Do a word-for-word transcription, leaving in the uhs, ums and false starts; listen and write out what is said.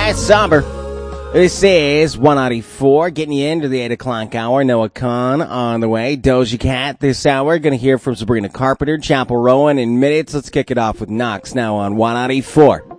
That's somber. This is one ninety-four, getting you into the eight o'clock hour. Noah Khan on the way. Doja Cat this hour. Going to hear from Sabrina Carpenter, Chapel Rowan in minutes. Let's kick it off with Knox now on one ninety-four.